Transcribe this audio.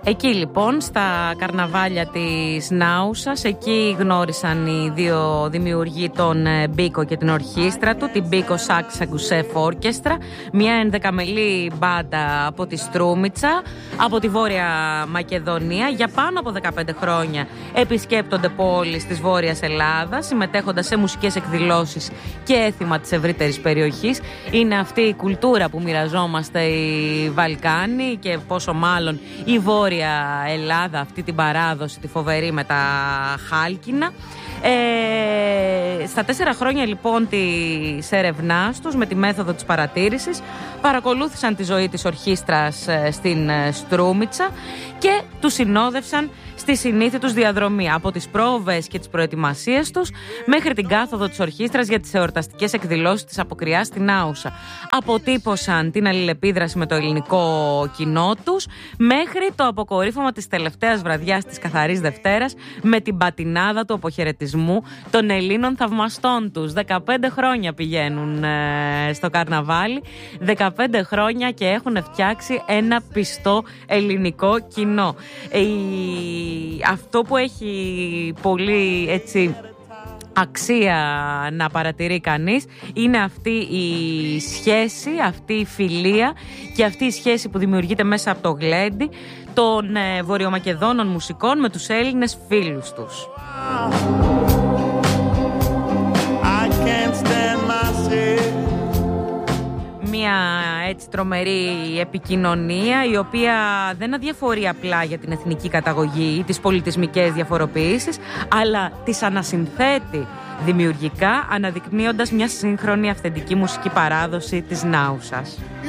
Εκεί λοιπόν στα καρναβάλια της Νάουσας, εκεί γνώρισαν οι δύο δημιουργοί, τον Μπίκο και την ορχήστρα του, την Μπίκο Σάξ Αγκουσέφ Όρκεστρα, μια 11μελή μπάντα από τη Στρούμιτσα, από τη Βόρεια Μακεδονία. Για πάνω από 15 χρόνια επισκέπτονται πόλεις της Βόρειας Ελλάδας, συμμετέχοντας σε μουσικές εκδηλώσεις και έθιμα της ευρύτερης περιοχής. Είναι αυτή η κουλτούρα που μοιραζόμαστε οι Βαλκάνοι και πόσο μάλλον η Βόρεια Ελλάδα, αυτή την παράδοση τη φοβερή με τα χάλκινα. Στα 4 χρόνια λοιπόν της έρευνάς τους με τη μέθοδο της παρατήρησης παρακολούθησαν τη ζωή της ορχήστρας στην Στρούμιτσα και τους συνόδευσαν στη συνήθη τους διαδρομή, από τις πρόβες και τις προετοιμασίες τους μέχρι την κάθοδο της ορχήστρας για τις εορταστικές εκδηλώσεις της Αποκριάς στην Άουσα. Αποτύπωσαν την αλληλεπίδραση με το ελληνικό κοινό τους μέχρι το αποκορύφωμα της τελευταίας βραδιάς της Καθαρής Δευτέρας με την πατινάδα του αποχαιρετισμού των Ελλήνων θαυμαστών τους. 15 χρόνια πηγαίνουν στο καρναβάλι, 15 χρόνια και έχουν φτιάξει ένα πιστό ελληνικό κοινό. Αυτό που έχει πολύ έτσι αξία να παρατηρεί κανείς είναι αυτή η σχέση, αυτή η φιλία και αυτή η σχέση που δημιουργείται μέσα από το γλέντι των βορειομακεδόνων μουσικών με τους Έλληνες φίλους τους. Μια έτσι τρομερή επικοινωνία, η οποία δεν αδιαφορεί απλά για την εθνική καταγωγή ή τις πολιτισμικές διαφοροποιήσεις, αλλά τις ανασυνθέτει δημιουργικά, αναδεικνύοντας μια σύγχρονη αυθεντική μουσική παράδοση της Νάουσας.